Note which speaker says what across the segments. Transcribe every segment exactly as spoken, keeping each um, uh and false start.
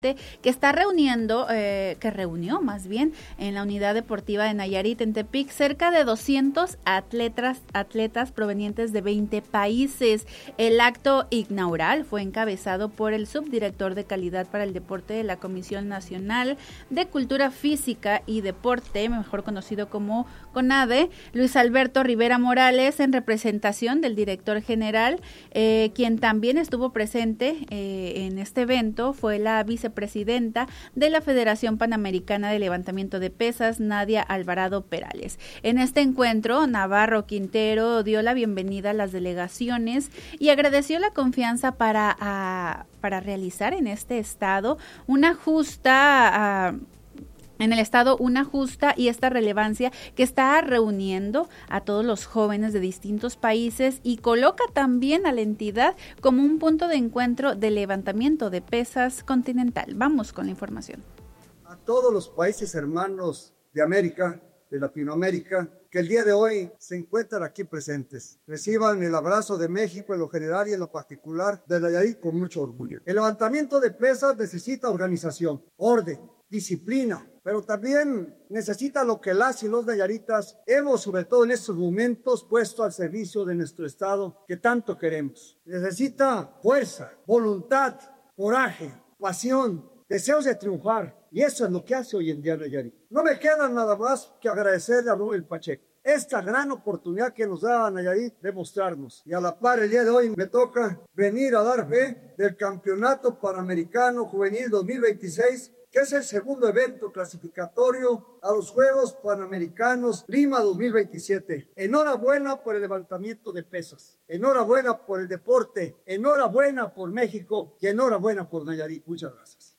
Speaker 1: que está reuniendo, eh, que reunió más bien en la unidad deportiva de Nayarit en Tepic cerca de doscientos atletas, atletas provenientes de veinte países. El acto inaugural fue encabezado por el subdirector de calidad para el deporte de la Comisión Nacional de Cultura Física y Deporte, mejor conocido como CONADE, Luis Alberto Rivera Morales, en representación del director general, eh, quien también estuvo presente eh, en este evento, fue la vicepresidenta presidenta de la Federación Panamericana de Levantamiento de Pesas, Nadia Alvarado Perales. En este encuentro, Navarro Quintero dio la bienvenida a las delegaciones y agradeció la confianza para, a, para realizar en este estado una justa... A, en el estado una justa y esta relevancia que está reuniendo a todos los jóvenes de distintos países y coloca también a la entidad como un punto de encuentro de levantamiento de pesas continental. Vamos con la información.
Speaker 2: A todos los países hermanos de América, de Latinoamérica, que el día de hoy se encuentran aquí presentes. Reciban el abrazo de México en lo general y en lo particular de Nayarit con mucho orgullo. El levantamiento de pesas necesita organización, orden, disciplina, pero también necesita lo que las y los nayaritas hemos, sobre todo en estos momentos, puesto al servicio de nuestro Estado que tanto queremos. Necesita fuerza, voluntad, coraje, pasión, deseos de triunfar, y eso es lo que hace hoy en día Nayarit. No me queda nada más que agradecerle a Rubén Pacheco esta gran oportunidad que nos da Nayarit de mostrarnos. Y a la par, el día de hoy me toca venir a dar fe del Campeonato Panamericano Juvenil dos mil veintiséis, que es el segundo evento clasificatorio a los Juegos Panamericanos Lima dos mil veintisiete. Enhorabuena por el levantamiento de pesas, enhorabuena por el deporte, enhorabuena por México y enhorabuena por Nayarit. Muchas gracias.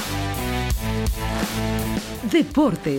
Speaker 3: Deportes.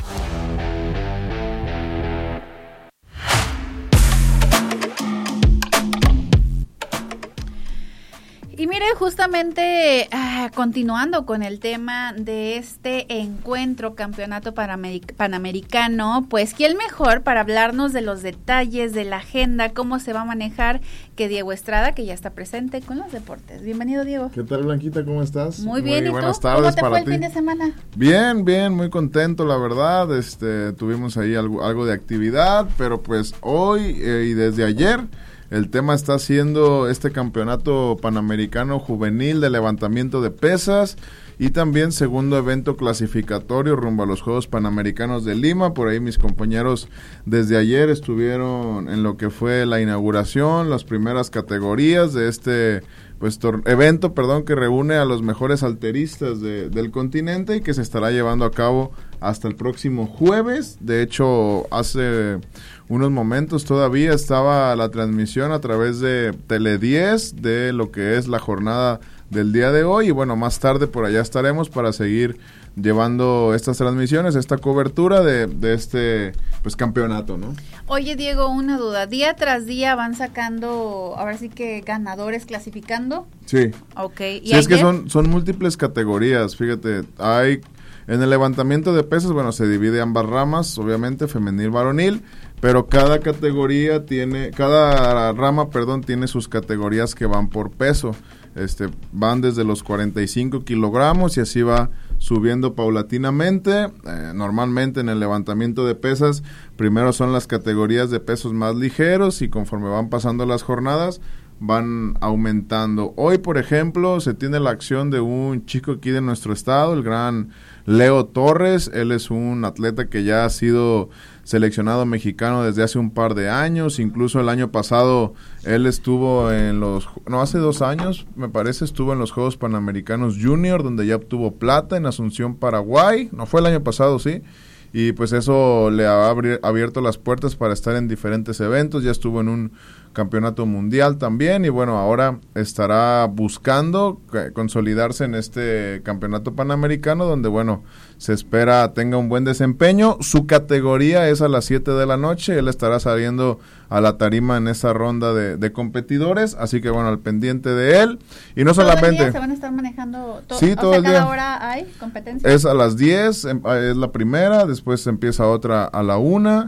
Speaker 1: Y mire, justamente ah, continuando con el tema de este encuentro Campeonato Panameric- Panamericano, pues ¿quién mejor para hablarnos de los detalles de la agenda, cómo se va a manejar, que Diego Estrada, que ya está presente con los deportes? Bienvenido, Diego.
Speaker 4: ¿Qué tal, Blanquita? ¿Cómo estás?
Speaker 1: Muy bien,
Speaker 4: muy
Speaker 1: ¿y
Speaker 4: buenas
Speaker 1: tú?
Speaker 4: tardes.
Speaker 1: ¿Cómo te
Speaker 4: para
Speaker 1: fue el
Speaker 4: ti.
Speaker 1: fin de semana?
Speaker 4: Bien, bien, muy contento, la verdad. Este, tuvimos ahí algo, algo de actividad, pero pues hoy eh, y desde ayer el tema está siendo este campeonato panamericano juvenil de levantamiento de pesas y también segundo evento clasificatorio rumbo a los Juegos Panamericanos de Lima. Por ahí mis compañeros desde ayer estuvieron en lo que fue la inauguración, las primeras categorías de este pues tor- evento, perdón, que reúne a los mejores halteristas de, del continente y que se estará llevando a cabo hasta el próximo jueves. De hecho, hace unos momentos todavía estaba la transmisión a través de Tele diez de lo que es la jornada del día de hoy y bueno, más tarde por allá estaremos para seguir llevando estas transmisiones, esta cobertura de, de este pues campeonato, ¿no?
Speaker 1: Oye, Diego, una duda, día tras día van sacando, ahora sí que ganadores clasificando.
Speaker 4: Sí.
Speaker 1: Ok. ¿Y
Speaker 4: sí, es que
Speaker 1: ayer?
Speaker 4: son, son múltiples categorías, fíjate, hay en el levantamiento de pesas, bueno, se divide ambas ramas, obviamente femenil, varonil, pero cada categoría tiene, cada rama, perdón, tiene sus categorías que van por peso. Este, van desde los cuarenta y cinco kilogramos y así va subiendo paulatinamente. Eh, normalmente en el levantamiento de pesas, primero son las categorías de pesos más ligeros y conforme van pasando las jornadas, van aumentando. Hoy, por ejemplo, se tiene la acción de un chico aquí de nuestro estado, el gran Leo Torres. Él es un atleta que ya ha sido seleccionado mexicano desde hace un par de años, incluso el año pasado él estuvo en los, no, hace dos años me parece, estuvo en los Juegos Panamericanos Junior, donde ya obtuvo plata en Asunción, Paraguay, no fue el año pasado, sí, y pues eso le ha abri- abierto las puertas para estar en diferentes eventos, ya estuvo en un campeonato mundial también y bueno, ahora estará buscando consolidarse en este campeonato panamericano donde bueno, se espera tenga un buen desempeño. Su categoría es a las siete de la noche, él estará saliendo a la tarima en esa ronda de, de competidores, así que bueno, al pendiente de él. Y no
Speaker 1: ¿Todo
Speaker 4: solamente...
Speaker 1: el día se van a estar manejando? To-
Speaker 4: sí,
Speaker 1: o
Speaker 4: todo
Speaker 1: sea,
Speaker 4: el
Speaker 1: cada
Speaker 4: día.
Speaker 1: hora hay competencia.
Speaker 4: Es a las diez, es la primera, después empieza otra a la una,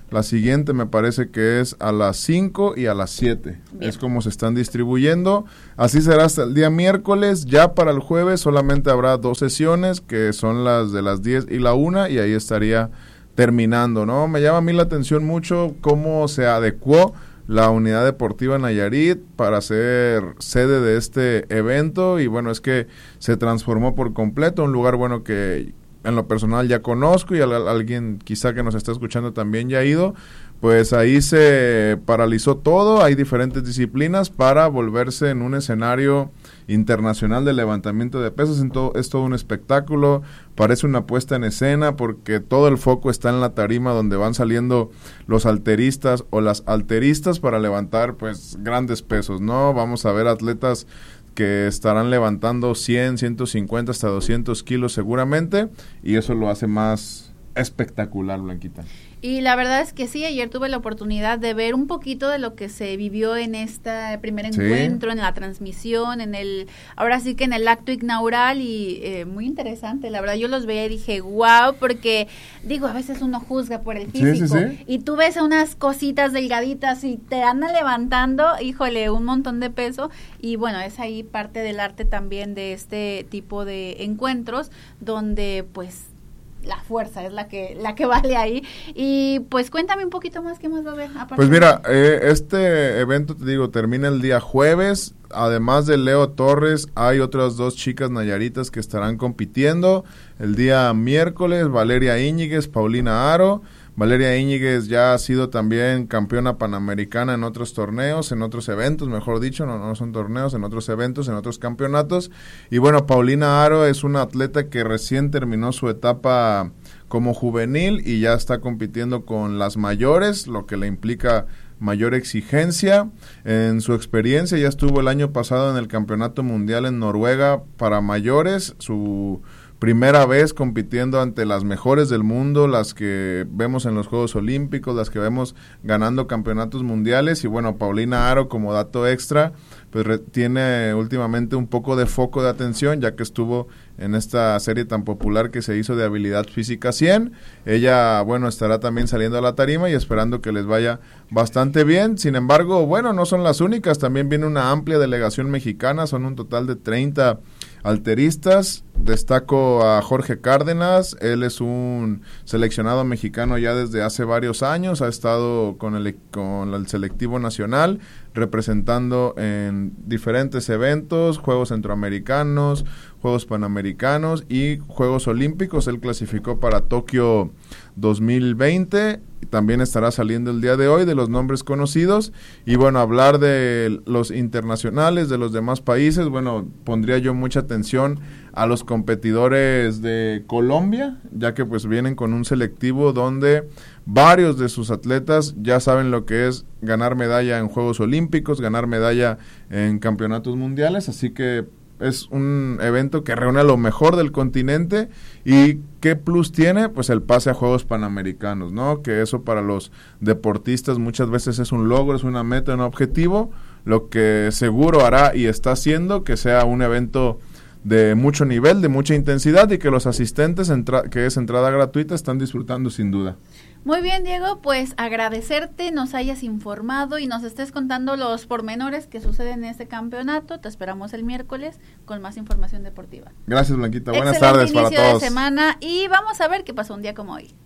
Speaker 4: La siguiente me parece que es a las cinco y a las siete. Bien. Es como se están distribuyendo. Así será hasta el día miércoles. Ya para el jueves solamente habrá dos sesiones, que son las de las diez y la una, y ahí estaría terminando, ¿no? Me llama a mí la atención mucho cómo se adecuó la Unidad Deportiva Nayarit para ser sede de este evento, y bueno, es que se transformó por completo, un lugar bueno que en lo personal ya conozco, y a, a alguien quizá que nos está escuchando también ya ha ido. Pues ahí se paralizó todo, hay diferentes disciplinas para volverse en un escenario internacional de levantamiento de pesas. En todo, es todo un espectáculo, parece una puesta en escena porque todo el foco está en la tarima donde van saliendo los halteristas o las halteristas para levantar pues grandes pesos, ¿no? Vamos a ver atletas que estarán levantando cien, ciento cincuenta hasta doscientos kilos seguramente, y eso lo hace más espectacular, Blanquita.
Speaker 1: Y la verdad es que sí, ayer tuve la oportunidad de ver un poquito de lo que se vivió en este primer encuentro, sí, en la transmisión, en el, ahora sí que en el acto inaugural, y eh, muy interesante, la verdad yo los veía y dije, wow, porque digo, a veces uno juzga por el físico, sí, sí, sí. y tú ves unas cositas delgaditas y te andan levantando, híjole, un montón de peso, y bueno, es ahí parte del arte también de este tipo de encuentros, donde pues la fuerza es la que la que vale ahí. Y pues cuéntame un poquito más, ¿qué más va a haber?
Speaker 4: Pues mira, eh, este evento, te digo, termina el día jueves. Además de Leo Torres, hay otras dos chicas nayaritas que estarán compitiendo. El día miércoles, Valeria Íñiguez, Paulina Aro. Valeria Íñiguez ya ha sido también campeona panamericana en otros torneos, en otros eventos, mejor dicho, no, no son torneos, en otros eventos, en otros campeonatos. Y bueno, Paulina Aro es una atleta que recién terminó su etapa como juvenil y ya está compitiendo con las mayores, lo que le implica mayor exigencia. En su experiencia ya estuvo el año pasado en el Campeonato Mundial en Noruega para mayores, su primera vez compitiendo ante las mejores del mundo, las que vemos en los Juegos Olímpicos, las que vemos ganando campeonatos mundiales. Y bueno, Paulina Aro, como dato extra, pues re- tiene últimamente un poco de foco de atención, ya que estuvo en esta serie tan popular que se hizo de Habilidad Física cien. Ella, bueno, estará también saliendo a la tarima y esperando que les vaya bastante bien. Sin embargo, bueno, no son las únicas, también viene una amplia delegación mexicana, son un total de treinta halteristas. Destaco a Jorge Cárdenas, él es un seleccionado mexicano ya desde hace varios años, ha estado con el, con el selectivo nacional, representando en diferentes eventos, Juegos Centroamericanos, Juegos Panamericanos y Juegos Olímpicos. Él clasificó para Tokio dos mil veinte, y también estará saliendo el día de hoy de los nombres conocidos. Y bueno, hablar de los internacionales, de los demás países, bueno, pondría yo mucha atención a los competidores de Colombia, ya que pues vienen con un selectivo donde varios de sus atletas ya saben lo que es ganar medalla en Juegos Olímpicos, ganar medalla en campeonatos mundiales, así que es un evento que reúne a lo mejor del continente. ¿Y qué plus tiene? Pues el pase a Juegos Panamericanos, ¿no? Que eso para los deportistas muchas veces es un logro, es una meta, un objetivo, lo que seguro hará y está haciendo que sea un evento de mucho nivel, de mucha intensidad, y que los asistentes, entra- que es entrada gratuita, están disfrutando sin duda.
Speaker 1: Muy bien, Diego, pues agradecerte nos hayas informado y nos estés contando los pormenores que suceden en este campeonato. Te esperamos el miércoles con más información deportiva.
Speaker 4: Gracias, Blanquita. Buenas
Speaker 1: Excelente
Speaker 4: tardes para
Speaker 1: inicio
Speaker 4: todos.
Speaker 1: De semana, y vamos a ver qué pasó un día como hoy.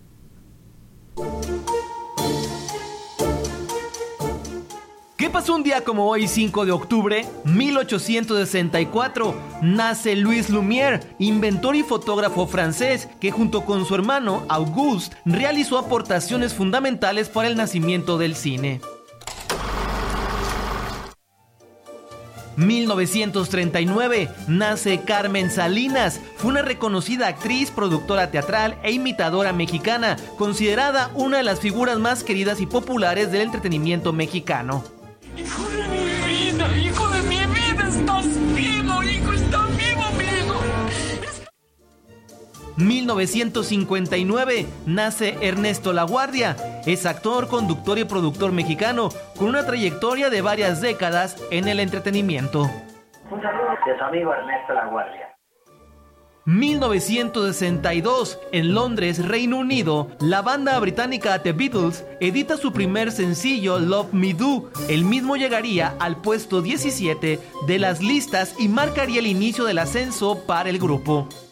Speaker 3: ¿Qué pasó un día como hoy, cinco de octubre? mil ochocientos sesenta y cuatro. Nace Louis Lumière, inventor y fotógrafo francés, que junto con su hermano Auguste realizó aportaciones fundamentales para el nacimiento del cine. mil novecientos treinta y nueve. Nace Carmen Salinas. Fue una reconocida actriz, productora teatral e imitadora mexicana, considerada una de las figuras más queridas y populares del entretenimiento mexicano.
Speaker 5: Hijo de mi vida, hijo de mi vida, estás vivo, hijo, estás vivo, amigo.
Speaker 3: mil novecientos cincuenta y nueve. Nace Ernesto Laguardia. Es actor, conductor y productor mexicano con una trayectoria de varias décadas en el entretenimiento.
Speaker 6: Un saludo de su amigo Ernesto Laguardia.
Speaker 3: mil novecientos sesenta y dos, en Londres, Reino Unido, la banda británica The Beatles edita su primer sencillo Love Me Do. El mismo llegaría al puesto diecisiete de las listas y marcaría el inicio del ascenso para el grupo.